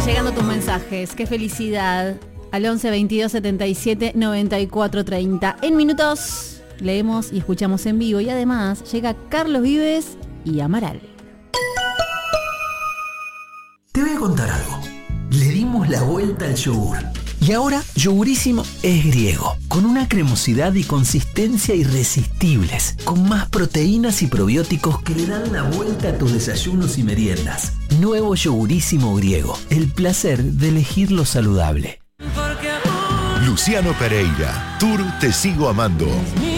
Llegando tus mensajes, qué felicidad. Al 11 22 77 94 30. En minutos leemos y escuchamos en vivo. Y además llega Carlos Vives y Amaral. Te voy a contar algo. Le dimos la vuelta al yogur. Y ahora Yogurísimo es griego, con una cremosidad y consistencia irresistibles, con más proteínas y probióticos que le dan la vuelta a tus desayunos y meriendas. Nuevo Yogurísimo griego, el placer de elegir lo saludable. Luciano Pereira, Tour Te Sigo Amando.